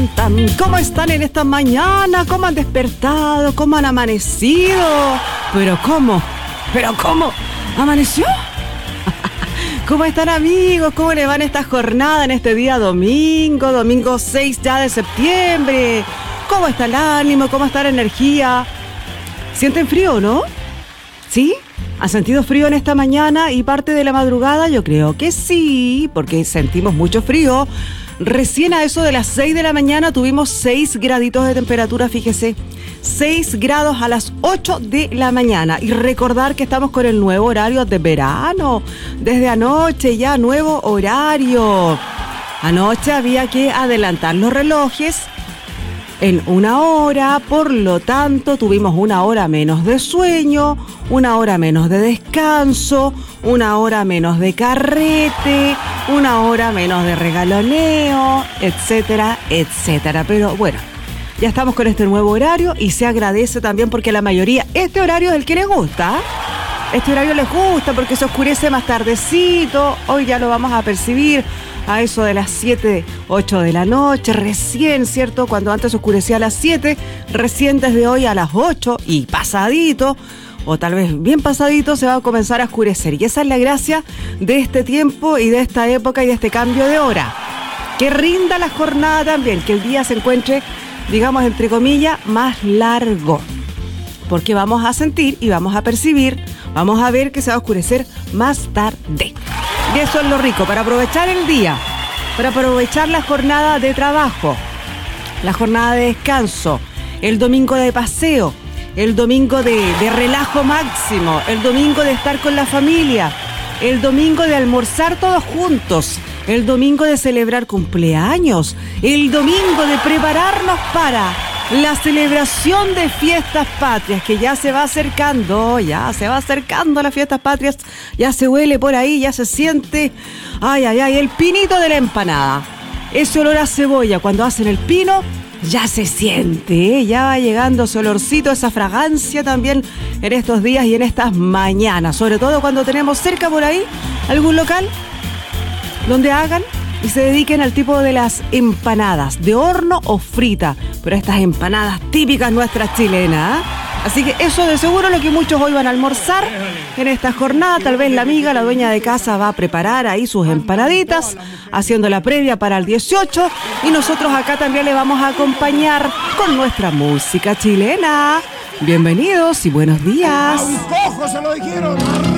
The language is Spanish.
tan. ¿Cómo están en esta mañana? ¿Cómo han despertado? ¿Cómo han amanecido? ¿Pero cómo? ¿Amaneció? ¿Cómo están, amigos? ¿Cómo les va en esta jornada, en este día domingo 6 ya de septiembre? ¿Cómo está el ánimo? ¿Cómo está la energía? ¿Sienten frío, no? ¿Sí? ¿Han sentido frío en esta mañana y parte de la madrugada? Yo creo que sí, porque sentimos mucho frío. Recién a eso de las 6 de la mañana tuvimos 6 graditos de temperatura, fíjese. 6 grados a las 8 de la mañana. Y recordar que estamos con el nuevo horario de verano. Desde anoche ya, nuevo horario. Anoche había que adelantar los relojes en 1 hora, por lo tanto tuvimos 1 hora menos de sueño, 1 hora menos de descanso, 1 hora menos de carrete, 1 hora menos de regaloneo, etcétera, etcétera. Pero bueno, ya estamos con este nuevo horario y se agradece también porque la mayoría, este horario es el que les gusta. Este horario les gusta porque se oscurece más tardecito. Hoy ya lo vamos a percibir a eso de las 7, 8 de la noche, recién, ¿cierto? Cuando antes oscurecía a las 7, recién desde hoy a las 8 y pasadito, o tal vez bien pasadito, se va a comenzar a oscurecer. Y esa es la gracia de este tiempo y de esta época y de este cambio de hora. Que rinda la jornada también, que el día se encuentre, digamos, entre comillas, más largo. Porque vamos a sentir y vamos a percibir, vamos a ver que se va a oscurecer más tarde. Y eso es lo rico, para aprovechar el día, para aprovechar la jornada de trabajo, la jornada de descanso, el domingo de paseo, el domingo de relajo máximo, el domingo de estar con la familia, el domingo de almorzar todos juntos, el domingo de celebrar cumpleaños, el domingo de prepararnos para la celebración de fiestas patrias, que ya se va acercando las fiestas patrias, ya se huele por ahí, ya se siente, el pinito de la empanada. Ese olor a cebolla, cuando hacen el pino, ya se siente, ya va llegando ese olorcito, esa fragancia también en estos días y en estas mañanas, sobre todo cuando tenemos cerca por ahí algún local donde hagan y se dediquen al tipo de las empanadas, de horno o frita, pero estas empanadas típicas nuestras chilenas, ¿eh? Así que eso de seguro es lo que muchos hoy van a almorzar en esta jornada. Tal vez la amiga, la dueña de casa, va a preparar ahí sus empanaditas, haciendo la previa para el 18, y nosotros acá también le vamos a acompañar con nuestra música chilena. Bienvenidos y buenos días. ¡A un cojo se lo dijeron!